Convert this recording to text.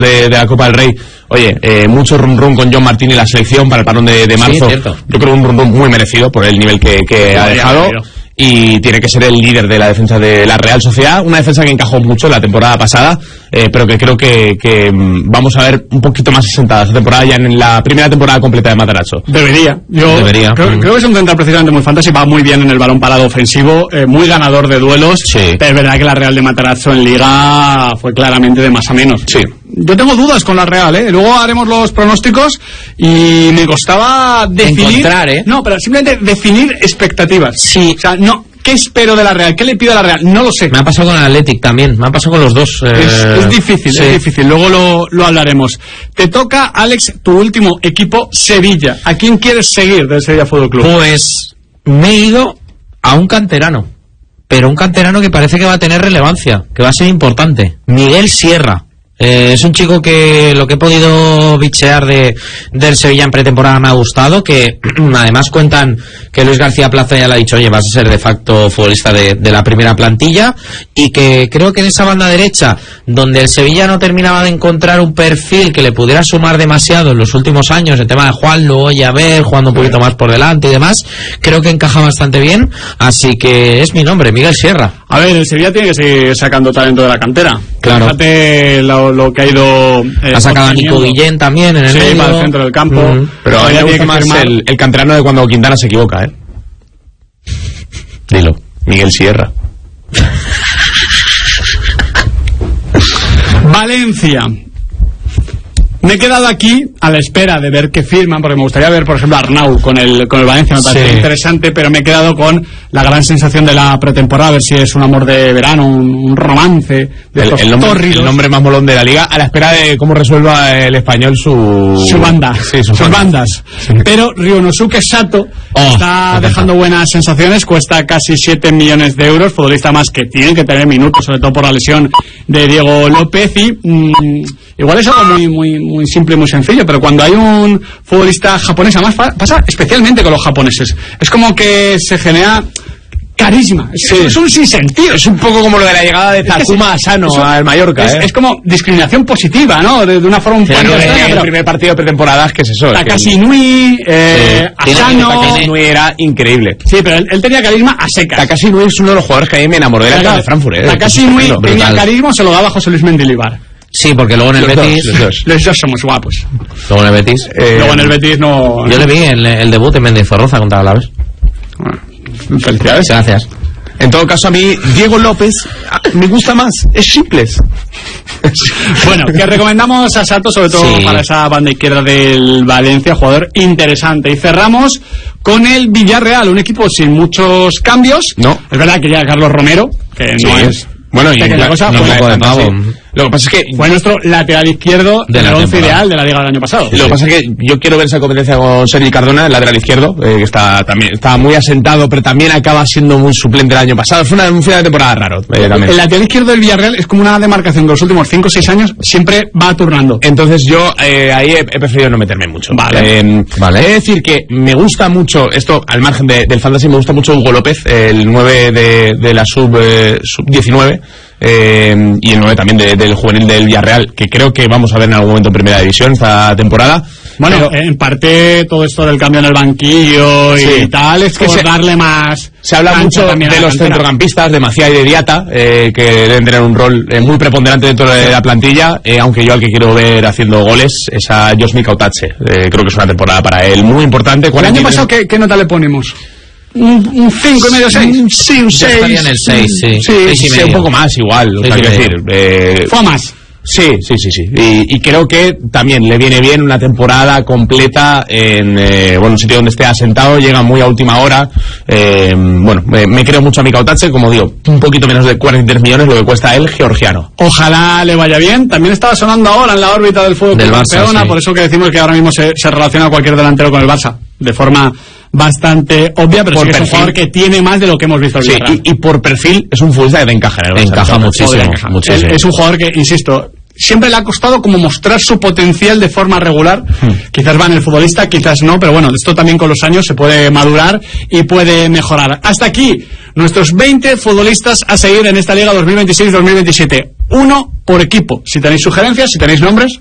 de la Copa del Rey. Oye, mucho run con John Martín y la selección para el parón de marzo. Sí, yo creo un run muy merecido por el nivel que ha dejado. Y tiene que ser el líder de la defensa de la Real Sociedad, una defensa que encajó mucho la temporada pasada, pero que creo que vamos a ver un poquito más asentada esta temporada, ya en la primera temporada completa de Matarazzo. Debería. Creo que es un central precisamente muy fantástico, va muy bien en el balón parado ofensivo, muy ganador de duelos, sí. Pero es verdad que la Real de Matarazzo en Liga fue claramente de más a menos. Sí. Yo tengo dudas con la Real, luego haremos los pronósticos y me costaba definir... No, pero simplemente definir expectativas. Sí. O sea, no... ¿Qué espero de la Real? ¿Qué le pido a la Real? No lo sé. Me ha pasado con el Athletic también, me ha pasado con los dos. Es difícil, sí. Es difícil. Luego lo hablaremos. Te toca, Alex, tu último equipo, Sevilla. ¿A quién quieres seguir del Sevilla Fútbol Club? Pues me he ido a un canterano, pero un canterano que parece que va a tener relevancia, que va a ser importante. Miguel Sierra. Es un chico que lo que he podido bichear del Sevilla en pretemporada me ha gustado, que además cuentan que Luis García Plaza ya le ha dicho, oye, vas a ser de facto futbolista de la primera plantilla, y que creo que en esa banda derecha, donde el Sevilla no terminaba de encontrar un perfil que le pudiera sumar demasiado en los últimos años, el tema de Juanlo, Llaver, jugando un poquito más por delante y demás, creo que encaja bastante bien, así que es mi nombre, Miguel Sierra. A ver, el Sevilla tiene que seguir sacando talento de la cantera. Claro. Fíjate lo que ha ido... ha sacado a Nico Guillén también en el medio. Para el centro del campo. Pero a mí me gusta más el canterano de cuando Quintana se equivoca, Dilo, Miguel Sierra. Valencia. Me he quedado aquí a la espera de ver qué firman, porque me gustaría ver, por ejemplo, a Arnau con el Valencia, me parece interesante, pero me he quedado con la gran sensación de la pretemporada, a ver si es un amor de verano, un romance de el nombre más molón de la liga, a la espera de cómo resuelva el Español su banda, sus bandas. Sí. Pero Ryonosuke Sato está dejando buenas sensaciones, cuesta casi 7 millones de euros, futbolista más que tiene que tener minutos, sobre todo por la lesión de Diego López, y igual es algo muy simple y muy sencillo, pero cuando hay un futbolista japonés, además pasa especialmente con los japoneses, es como que se genera carisma, es un sinsentido. Es un poco como lo de la llegada de Takuma Asano al Mallorca. Es como discriminación positiva, ¿no? De una forma un poco extraña. El primer partido de pretemporada, ¿qué es eso? Takashi Inui, Asano. Takashi Inui era increíble. Sí, pero él tenía carisma a secas. Takashi Inui es uno de los jugadores que a mí me enamoró de la de Frankfurt. Takashi Inui tenía carisma, se lo daba José Luis Mendilibar. Sí, porque luego en el Betis... Los dos somos guapos. Luego en el Betis... luego en el Betis no... Yo le vi el debut en Mendizorroza contra Alaves. Felicidades. Gracias. En todo caso, a mí Diego López me gusta más. Es simples. Bueno, que recomendamos a Sato, sobre todo para esa banda izquierda del Valencia, jugador interesante. Y cerramos con el Villarreal, un equipo sin muchos cambios. No. Es verdad que llega Carlos Romero, que no es... Bueno, y la cosa un poco de pavo. Lo que pasa es que fue nuestro lateral izquierdo del 11 ideal de la Liga del año pasado. Lo que pasa es que yo quiero ver esa competencia con Sergi Cardona, el lateral izquierdo, que está muy asentado, pero también acaba siendo muy suplente el año pasado. Fue un final de temporada raro. También. El lateral izquierdo del Villarreal es como una demarcación que los últimos 5 o 6 años siempre va turnando. Entonces yo ahí he preferido no meterme mucho. Vale. He de decir que me gusta mucho, esto al margen del fantasy, me gusta mucho Hugo López, el 9 de la sub-19. Y el 9 también del juvenil del Villarreal, que creo que vamos a ver en algún momento en primera división esta temporada. Bueno, pero en parte todo esto del cambio en el banquillo y tal es que por darle más. Se habla mucho de los centrocampistas, de Macía y de Diata, que deben tener un rol muy preponderante dentro de la plantilla, aunque yo al que quiero ver haciendo goles es a Josmi Kautache. Creo que es una temporada para él muy importante. ¿El año pasado qué nota le ponemos? Un 5,5, 6. Sí, un 6. Estaría en el 6, sí, un poco más igual. O sea, quiero decir, fue más. Sí. Y creo que también le viene bien una temporada completa en un sitio donde esté asentado, llega muy a última hora. Me creo mucho a Mika Otache, como digo, un poquito menos de 43 millones lo que cuesta el georgiano. Ojalá le vaya bien. También estaba sonando ahora en la órbita del fútbol del Barcelona, por eso que decimos que ahora mismo se relaciona cualquier delantero con el Barça, de forma bastante obvia, pero sí que es un jugador que tiene más de lo que hemos visto. Sí, y por perfil es un futbolista que te encaja en el Barça. Encaja muchísimo. Es un jugador que, insisto, siempre le ha costado como mostrar su potencial de forma regular. Quizás va en el futbolista, quizás no, pero bueno, esto también con los años se puede madurar y puede mejorar. Hasta aquí nuestros 20 futbolistas a seguir en esta Liga 2026-2027. uno por equipo. Si tenéis sugerencias, si tenéis nombres,